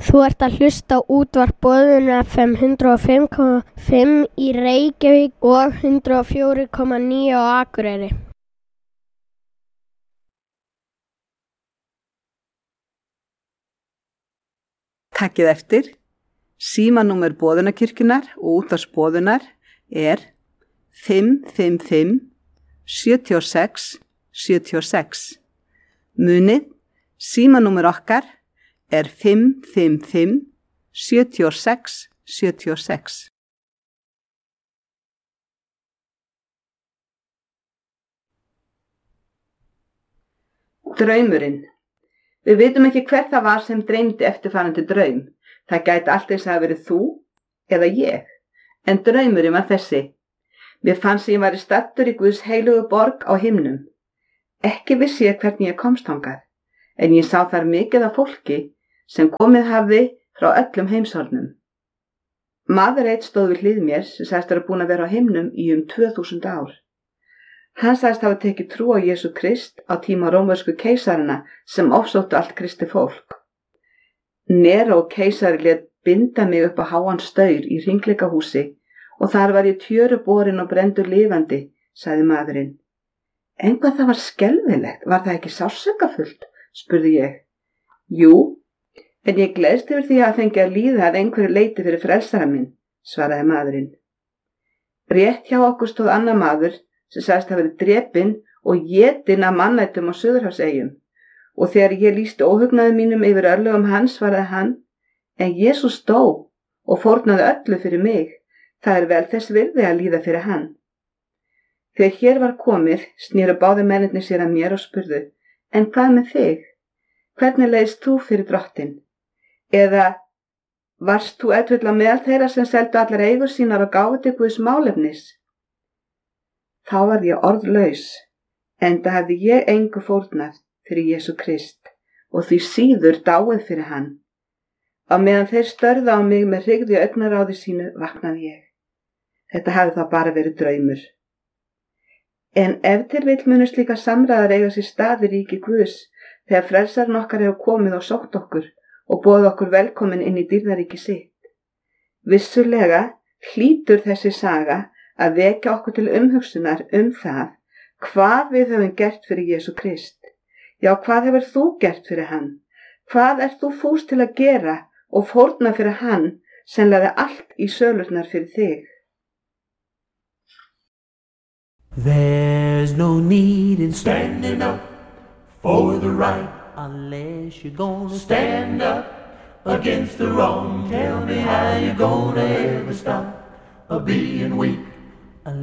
Þú ert að hlusta á útvarp Boðun FM 105,5 í Reykjavík og 104,9 á Akureyri. Takkið eftir, símanúmer Boðunarkirkjunnar og útvarps Boðunar er 555 76 76. Munið, símanúmer okkar er 555 76 76. Draumurinn. Við vitum ekki hver það var sem dreymdi eftirfarandi draum. Það gæti allt eins að verið þú eða ég. En draumurinn var þessi. Mér fannst ég væri staddur í Guðs heilugu borg á himnum. Ekki vissi ég hvernig ég komst þangað, en ég sá þar mikið af fólki sem komið hafði frá öllum heimshornum. Maður einn stóð við hlið mér sem sagðist vera búinn að vera á himnum í 2000 ár. Hann sagðist hafa tekið trú á Jesú Krist á tíma rómversku keisarana sem ofsóttu allt kristi fólk. Neró keisari lét binda mig upp á háan staur í hringleikahúsi og þar var ég tjöru borin og brenndur lifandi, sagði maðurinn. En hvað það var skelfilegt, var það ekki sársaukafullt, spurði ég. Jú, en ég gleðst yfir því að fengi að líða að einhverju leyti fyrir frelsara minn, svaraði maðurinn. Rétt hjá okkur stóð annar maður sem sagðist hafa verið drepinn og étinn af mannættum á Suðurhafseyjum, og þegar ég lýsti óhugnaði mínum yfir örlögum hans svaraði hann, en Jesús dó og fórnaði öllu fyrir mig, það er vel þess virði að líða fyrir hann. Þegar hér var komið, snéru báðir mennirnir sér að mér og spurðu, en hvað með þig? Hvernig leiðist þú fyrir drottinn? Eða varst þú ellvill á meðal þeirra sem seldu allar eigur sínar og gáfu til Guðs málefnis? Þá var ég orðlaus, enda hafði ég engu fórnað fyrir Jesú Krist og því síður dáið fyrir hann. Á meðan þeir störðu á mig með hrygðu í augnaráði sínu vaknaði ég. Þetta hafði þá bara verið draumur. En ef til vill munu slíka samræðar eiga sér stað í ríki Guðs þegar frelsarinn okkar hefur komið og sótt okkur og boðið okkur velkomin inn í dýrðaríki sitt. Vissulega hlýtur þessi saga að vekja okkur til umhugsunar það hvað við höfum gert fyrir Jesú Krist. Já, hvað hefur þú gert fyrir hann? Hvað ert þú fús til að gera og fórna fyrir hann sem lagði allt í sölurnar fyrir þig? There's no need in standing up for the right unless you're gonna stand up against the wrong. Tell me how you're gonna ever stop being weak